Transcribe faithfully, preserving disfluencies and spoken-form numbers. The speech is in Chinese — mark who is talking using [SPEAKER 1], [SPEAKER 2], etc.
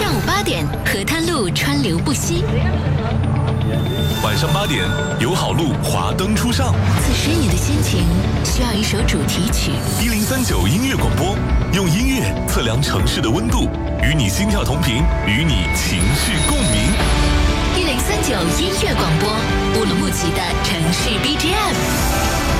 [SPEAKER 1] 上午八点，河滩路川流不息；
[SPEAKER 2] 晚上八点，友好路华灯初上。
[SPEAKER 1] 此时你的心情需要一首主题曲。
[SPEAKER 2] 一零三九音乐广播，用音乐测量城市的温度，与你心跳同频，与你情绪共鸣。
[SPEAKER 1] 一零三九音乐广播，乌鲁木齐的城市 B G M。